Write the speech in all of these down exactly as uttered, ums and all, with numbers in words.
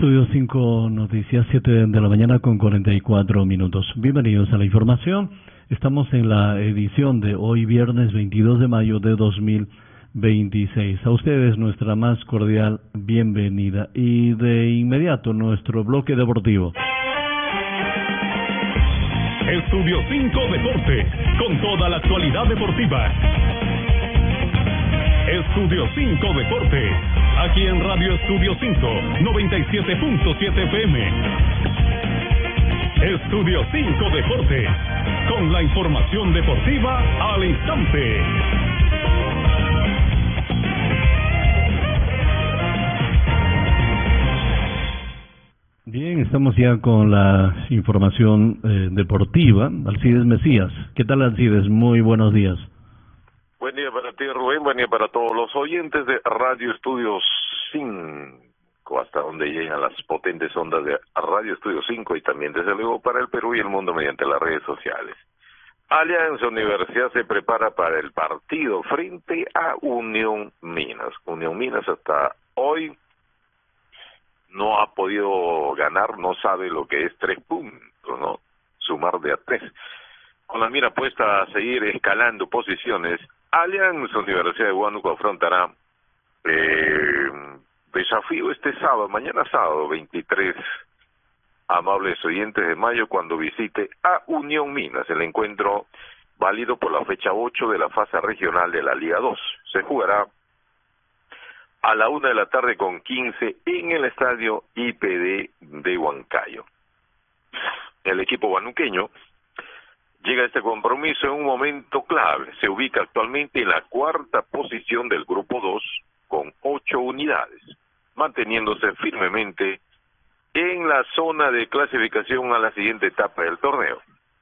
Estudio cinco Noticias, siete de la mañana con cuarenta y cuatro minutos. Bienvenidos a la información. Estamos en la edición de hoy, viernes veintidós de mayo de dos mil veintiséis. A ustedes nuestra más cordial bienvenida. Y de inmediato nuestro bloque deportivo. Estudio cinco Deportes, con toda la actualidad deportiva. Estudio cinco Deportes, aquí en Radio Estudio cinco, noventa y siete punto siete F M. Estudio cinco Deportes, con la información deportiva al instante. Bien, estamos ya con la información eh, deportiva. Alcides Mesías. ¿Qué tal, Alcides? Muy buenos días. Buen día para ti, Rubén. Buen día para todos los oyentes de Radio Estudio cinco, hasta donde llegan las potentes ondas de Radio Estudio cinco y también, desde luego, para el Perú y el mundo mediante las redes sociales. Alianza Universidad se prepara para el partido frente a Unión Minas. Unión Minas hasta hoy no ha podido ganar, no sabe lo que es tres puntos, ¿no? Sumar de a tres. Con la mira puesta a seguir escalando posiciones, Alianza Universidad de Huánuco afrontará eh, desafío este sábado, mañana sábado veintitrés, amables oyentes de mayo, cuando visite a Unión Minas, el encuentro válido por la fecha ocho de la fase regional de la Liga dos. Se jugará a la una de la tarde con quince en el estadio I P D de Huancayo. El equipo huanuqueño llega a este compromiso en un momento clave. Se ubica actualmente en la cuarta posición del grupo dos con ocho unidades, manteniéndose firmemente en la zona de clasificación a la siguiente etapa del torneo.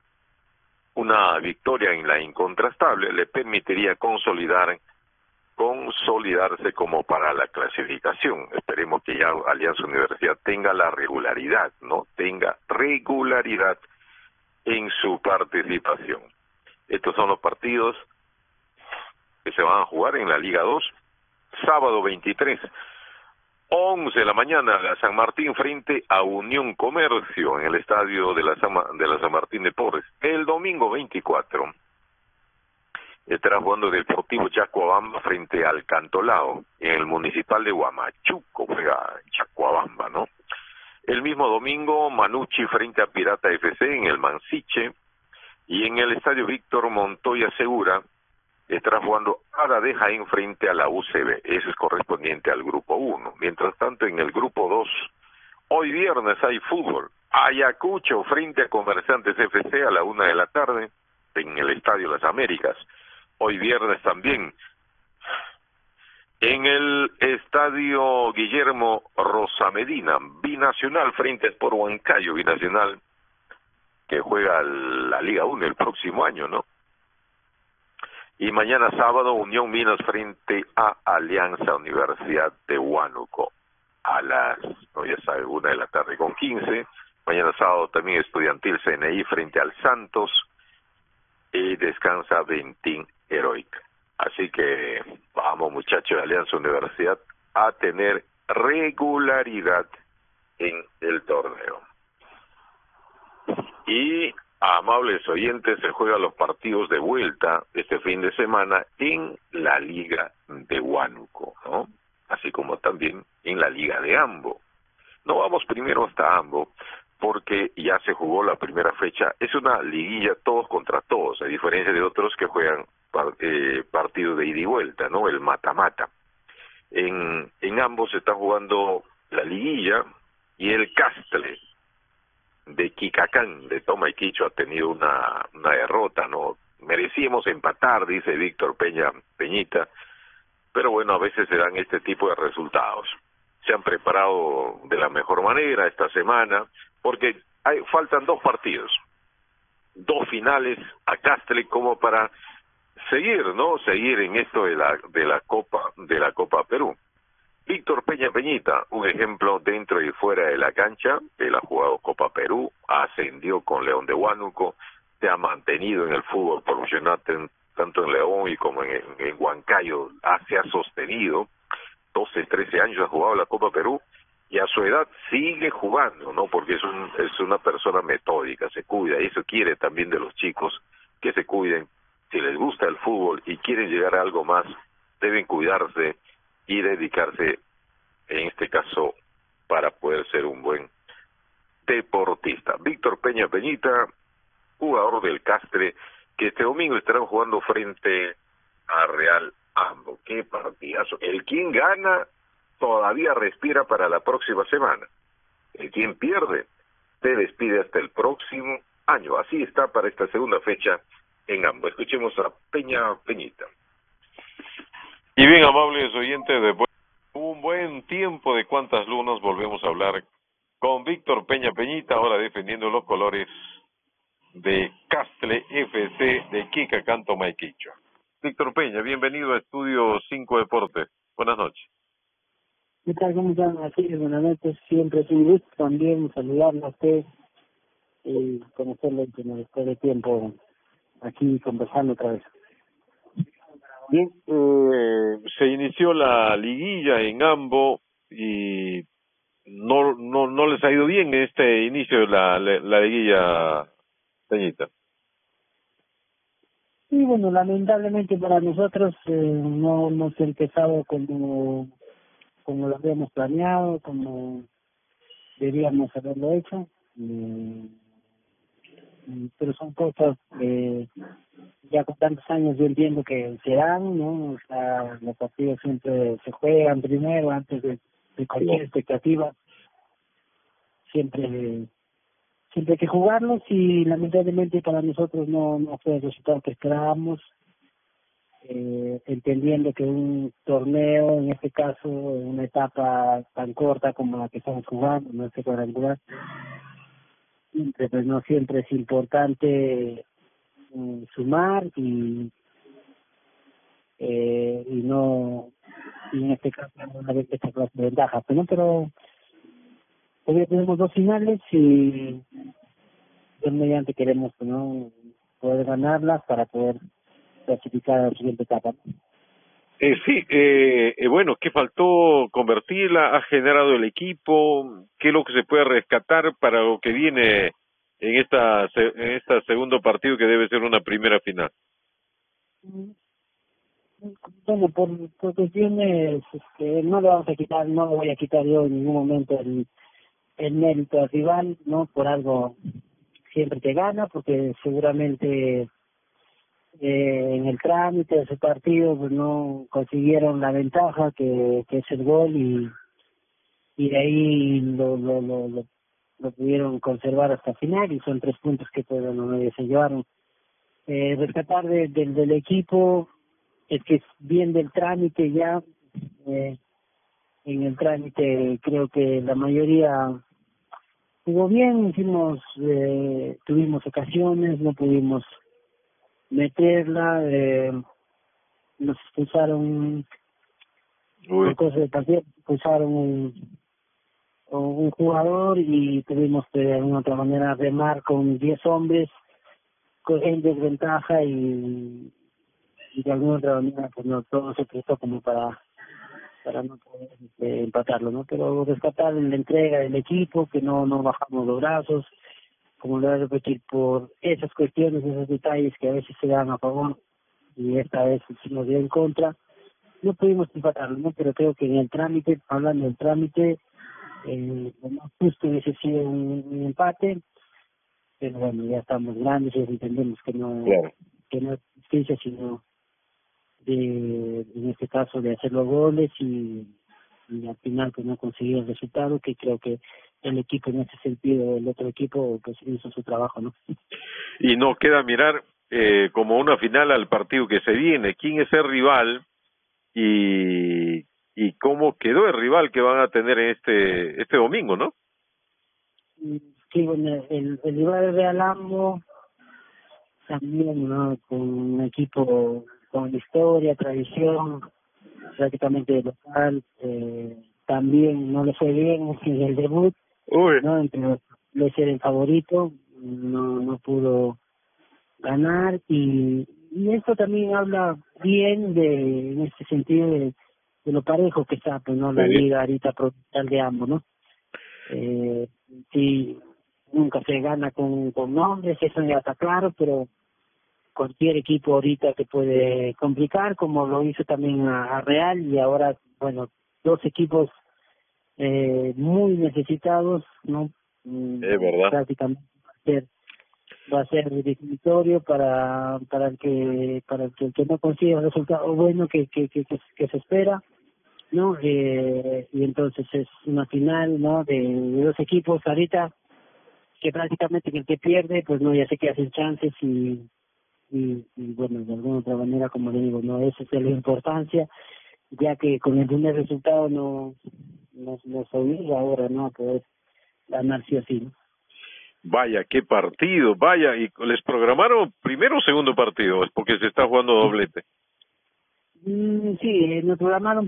Una victoria en la incontrastable le permitiría consolidar consolidarse como para la clasificación. Esperemos que ya Alianza Universidad tenga la regularidad, ¿no? Tenga regularidad en su participación. Estos son los partidos que se van a jugar en la Liga dos. Sábado veintitrés, once de la mañana, la San Martín frente a Unión Comercio en el estadio de la San, de la San Martín de Porres. El domingo veinticuatro estará jugando Deportivo Chacuabamba frente al Cantolao en el Municipal de Huamachuco, juega Chacuabamba, ¿no? El mismo domingo, Manucci frente a Pirata F C en el Mansiche, y en el estadio Víctor Montoya Segura estará jugando Ada de Jaén frente a la U C B. Eso es correspondiente al grupo uno. Mientras tanto, en el grupo dos, hoy viernes hay fútbol. Ayacucho frente a Comerciantes F C a la una de la tarde en el estadio Las Américas. Hoy viernes también en el estadio Guillermo Rosamedina, Binacional frente a Sport Huancayo, Binacional que juega la Liga uno el próximo año, ¿no? Y mañana sábado, Unión Minas frente a Alianza Universidad de Huánuco a las, no, ya sabe, una de la tarde con quince. Mañana sábado también Estudiantil C N I frente al Santos y descansa Ventín Heroica. Así que vamos, muchachos de Alianza Universidad, a tener regularidad en el torneo. Y, amables oyentes, se juegan los partidos de vuelta este fin de semana en la Liga de Huánuco, ¿no? Así como también en la Liga de Ambo. No vamos primero hasta Ambo, porque ya se jugó la primera fecha. Es una liguilla todos contra todos, a diferencia de otros que juegan par, eh, partido de ida y vuelta, ¿no? El mata-mata. En, en ambos se está jugando la liguilla, y el Castle de Quicacán, de Toma y Quicho, ha tenido una, una derrota, ¿no? Merecíamos empatar, dice Víctor Peña Peñita, pero bueno, a veces se dan este tipo de resultados. Se han preparado de la mejor manera esta semana, porque hay, faltan dos partidos, dos finales a Castle como para seguir, ¿no? Seguir en esto de la de la Copa de la Copa Perú. Víctor Peña Peñita, un ejemplo dentro y fuera de la cancha. Él ha jugado Copa Perú, ascendió con León de Huánuco, se ha mantenido en el fútbol profesional tanto en León y como en, en, en Huancayo, ha, se ha sostenido. doce, trece años ha jugado la Copa Perú y a su edad sigue jugando, ¿no? Porque es, un, es una persona metódica, se cuida, y eso quiere también de los chicos, que se cuiden. Si les gusta el fútbol y quieren llegar a algo más, deben cuidarse y dedicarse, en este caso, para poder ser un buen deportista. Víctor Peña Peñita, jugador del Castre, que este domingo estarán jugando frente a Real Ambo. ¡Qué partidazo! El quien gana todavía respira para la próxima semana. El quien pierde se despide hasta el próximo año. Así está para esta segunda fecha en Ambo. Escuchemos a Peña Peñita. Y bien, amables oyentes, después de un buen tiempo de cuantas lunas, volvemos a hablar con Víctor Peña Peñita, ahora defendiendo los colores de Castle F C de Quicacanto Maiquicho. Víctor Peña, bienvenido a Estudio cinco Deportes. Buenas noches. ¿Qué tal? ¿Cómo están? Así es, buenas noches. Siempre es un gusto también saludarlo a usted y conocerlo después de tiempo aquí conversando otra vez. Bien, eh, se inició la liguilla en Ambo y no no no les ha ido bien este inicio de la, la, la liguilla, Peñita. Sí, bueno, lamentablemente para nosotros eh, no hemos empezado como, como lo habíamos planeado, como debíamos haberlo hecho. Eh, pero son cosas que ya con tantos años yo entiendo que se dan, ¿no? O sea, los partidos siempre se juegan primero antes de, de cualquier expectativa. Siempre siempre hay que jugarlos y lamentablemente para nosotros no, no fue el resultado que esperábamos. Eh, entendiendo que un torneo, en este caso, en una etapa tan corta como la que estamos jugando, no sé cuadrangular, pues no siempre es importante eh, sumar y eh, y no y en este caso no haber esta clase de ventaja, pero, pero hoy tenemos dos finales y Dios mediante queremos, ¿no?, poder ganarlas para poder clasificar a la siguiente etapa. Eh, sí, eh, eh, bueno, ¿qué faltó convertirla? ¿Ha generado el equipo? ¿Qué es lo que se puede rescatar para lo que viene en esta en este segundo partido que debe ser una primera final? Bueno, por, por cuestiones, este, no le vamos a quitar, no le voy a quitar yo en ningún momento el, el mérito al rival, ¿no? Por algo siempre te gana, porque seguramente Eh, en el trámite de ese partido pues no consiguieron la ventaja que, que es el gol y y de ahí lo lo, lo lo lo pudieron conservar hasta final y son tres puntos que pues, bueno, se llevaron. Eh, rescatar de, de, del equipo es que es bien del trámite ya, eh, en el trámite creo que la mayoría jugó bien, hicimos eh, tuvimos ocasiones, no pudimos meterla, eh, nos expulsaron por cosas de partido, expulsaron un, un jugador y tuvimos que de alguna otra manera remar con diez hombres en desventaja y, y de alguna otra manera pues no todo se prestó como para para no poder este, empatarlo, ¿no? Pero rescatar en la entrega del equipo, que no no bajamos los brazos, como le voy a repetir, por esas cuestiones, esos detalles que a veces se dan a favor y esta vez se nos dio en contra, no pudimos empatarlo, ¿no? Pero creo que en el trámite, hablando del trámite, eh, lo más justo hubiese sido un, un empate, pero bueno, ya estamos grandes y entendemos que no, claro, que no es justicia, sino de, en este caso, de hacer los goles y, y al final pues no conseguir el resultado, que creo que el equipo en ese sentido, el otro equipo pues hizo su trabajo, ¿no? Y no queda mirar eh, como una final al partido que se viene, quién es el rival y y cómo quedó el rival que van a tener este este domingo, ¿no? Sí, bueno, el, el rival de Real Ambo también, ¿no?, con un equipo con historia, tradición, prácticamente local, eh, también no le fue bien en el debut. Uy. No, entre le ser el favorito, no no pudo ganar y y esto también habla bien de en este sentido de, de lo parejo que está, pues no la liga ahorita provincial de ambos, ¿no? Eh, sí, nunca se gana con, con nombres, eso ya está claro, pero cualquier equipo ahorita te puede complicar, como lo hizo también a, a Real, y ahora, bueno, dos equipos eh, muy necesitados, ¿no? Es verdad. Prácticamente va a ser, va a ser definitorio para para el que para el que, el que no consiga el resultado bueno que que, que, que, que se espera, ¿no? Eh, y entonces es una final, ¿no? De, de dos equipos ahorita que prácticamente el que pierde, pues no, ya se queda sin chances y y, y bueno, de alguna otra manera, como le digo, no, esa es la importancia, ya que con el primer resultado no nos, nos obliga ahora, ¿no?, a poder ganar sí o sí, ¿no? Vaya, qué partido, vaya, y les programaron primero o segundo partido, es porque se está jugando doblete. Mm, sí, nos programaron